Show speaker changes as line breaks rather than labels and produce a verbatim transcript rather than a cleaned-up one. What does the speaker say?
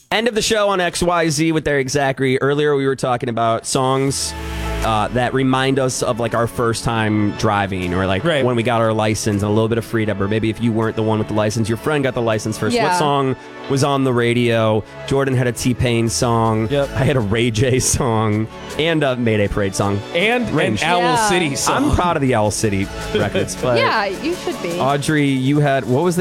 End of the show on X Y Z with Eric Zachary. Earlier we were talking about songs uh, that remind us of like our first time driving, or like
right.
when we got our license, and a little bit of freedom, or maybe if you weren't the one with the license, your friend got the license first.
Yeah.
What song was on the radio? Jordan had a T-Pain song.
Yep.
I had a Ray J song and a Mayday Parade song.
And
Range.
an Owl
Yeah.
City song.
I'm proud of the Owl City records. But
Yeah, you should be.
Audrey, you had, what was